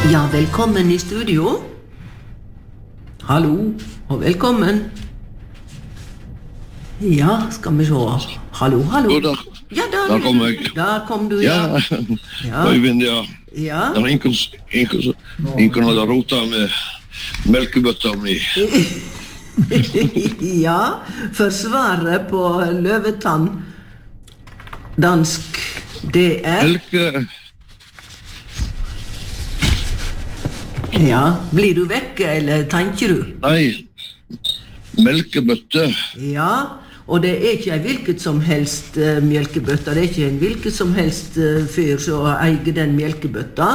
Ja, velkommen i studio. Hallo, og velkommen. Ja, skal vi se. Hallo, hallo. God dag. Ja, Der kom jeg. Der kom du, Ja, ja. Øyvind, ja. Ja. Det er ingen hadde rota med melkebøtta mi. Ja, forsvaret på løvetann. Dansk, det Ja, blir du vekke, eller tenker du? Nei, melkebøtte. Ja, og det er ikke en hvilket som helst melkebøtta. Det er ikke en hvilket som helst fyr som eier den melkebøtta.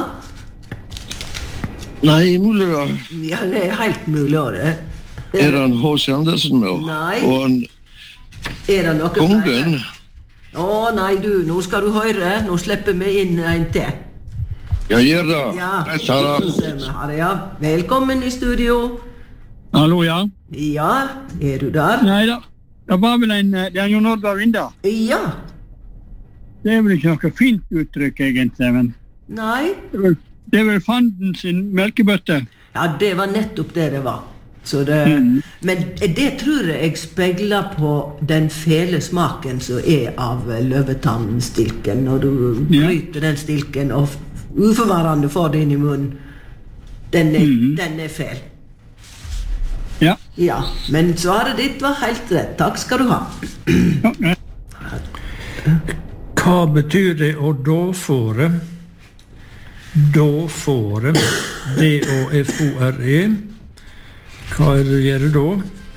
Nei, mulig da. Ja, det er helt mulig å det. Er det en H.C. Andersen nå? Nei. Og en Er det noe kongen? Å, nei du, nå skal du høre. Nå slipper vi inn en til. Ja, gjør det. Ja, Jeg tar det. ja. Velkommen i studio. Hallo, ja. Ja, er du der? Nei da. Det var vel det er jo Nordberg Vinda. Ja. Det er vel ikke noe fint uttrykk egentlig, men Nei. det er vel fanden sin melkebøtte. Ja, det var nettopp det det var. Så det, Men det tror jeg spegler på den fele smaken som er av løvetannstilken. Når du bryter den stilken og uforvarende får det inn i munnen. Den er fel. Ja. Ja, men svaret ditt var helt rett. Takk skal du ha. Ja. Hva betyr det å dåfåre? Dåfåre. D-å-f-o-r-e. Hva er det du gjør da?